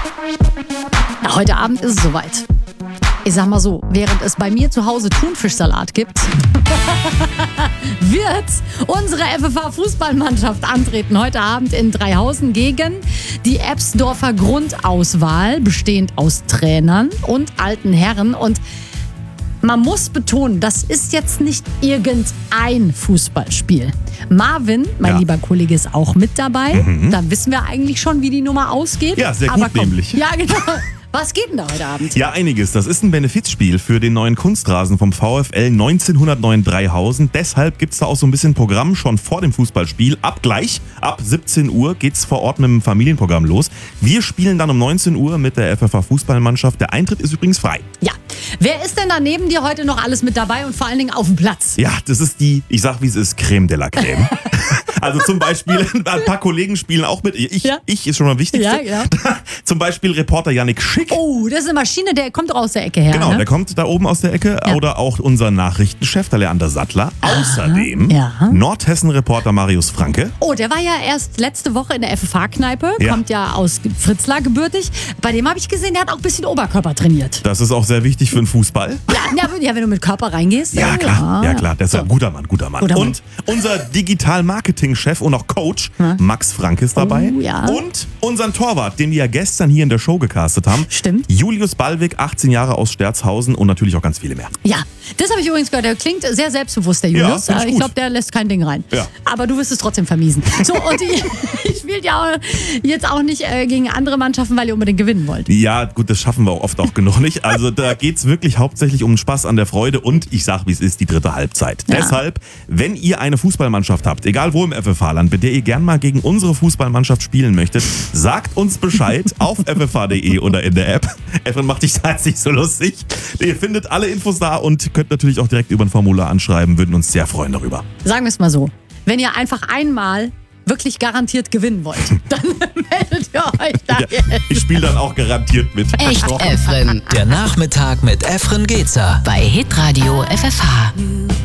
Heute Abend ist es soweit. Ich sag mal so, während es bei mir zu Hause Thunfischsalat gibt, wird unsere FFH-Fußballmannschaft antreten. Heute Abend in Dreihausen gegen die Ebsdorfer Grundauswahl, bestehend aus Trainern und alten Herren. Und man muss betonen, das ist jetzt nicht irgendein Fußballspiel. Marvin, mein lieber Kollege, ist auch mit dabei. Da wissen wir eigentlich schon, wie die Nummer ausgeht. Ja, sehr gut nämlich. Ja, genau. Was geht denn da heute Abend? Ja, einiges. Das ist ein Benefizspiel für den neuen Kunstrasen vom VfL 1909 Dreihausen. Deshalb gibt's da auch so ein bisschen Programm schon vor dem Fußballspiel. Ab 17 Uhr geht's vor Ort mit dem Familienprogramm los. Wir spielen dann um 19 Uhr mit der FFH-Fußballmannschaft. Der Eintritt ist übrigens frei. Ja. Wer ist denn da neben dir heute noch alles mit dabei und vor allen Dingen auf dem Platz? Ja, das ist die, ich sag wie es ist, Creme de la Creme. Also zum Beispiel, ein paar Kollegen spielen auch mit. Ich ist schon mal wichtig. Ja, genau. Zum Beispiel Reporter Yannick Schick. Oh, das ist eine Maschine, der kommt doch aus der Ecke her. Genau, ne? der kommt da oben aus der Ecke. Ja. Oder auch unser Nachrichtenchef, der Leander Sattler. Außerdem Nordhessen-Reporter Marius Franke. Oh, der war ja erst letzte Woche in der FFH-Kneipe. Ja. Kommt ja aus Fritzlar gebürtig. Bei dem habe ich gesehen, der hat auch ein bisschen Oberkörper trainiert. Das ist auch sehr wichtig für den Fußball. Ja, wenn du mit Körper reingehst. Ja, klar. Ja, klar. Der ist ein guter Mann. Guter Mann. Und unser Digital-Marketing-Chef und auch Coach, Max Frank, ist dabei. Oh, ja. Und unseren Torwart, den wir ja gestern hier in der Show gecastet haben. Stimmt. Julius Ballweg, 18 Jahre aus Sterzhausen und natürlich auch ganz viele mehr. Ja, das habe ich übrigens gehört. Der klingt sehr selbstbewusst, der Julius. Ja, ich glaube, der lässt kein Ding rein. Ja. Aber du wirst es trotzdem vermiesen. So, und ihr spielt ja jetzt auch nicht gegen andere Mannschaften, weil ihr unbedingt gewinnen wollt. Ja, gut, das schaffen wir oft auch genug nicht. Also da geht's wirklich hauptsächlich um den Spaß an der Freude und ich sag, wie es ist, die dritte Halbzeit. Ja. Deshalb, wenn ihr eine Fußballmannschaft habt, egal wo im FFH-Land, mit der ihr gern mal gegen unsere Fußballmannschaft spielen möchtet, sagt uns Bescheid auf ffh.de oder in der App. Efren macht dich da jetzt nicht so lustig. Ihr findet alle Infos da und könnt natürlich auch direkt über ein Formular anschreiben, würden uns sehr freuen darüber. Sagen wir es mal so, wenn ihr einfach einmal wirklich garantiert gewinnen wollt, dann meldet ihr euch da jetzt. Ich spiele dann auch garantiert mit. Echt Efren. Der Nachmittag mit Efren Gezer. Bei Hitradio FFH.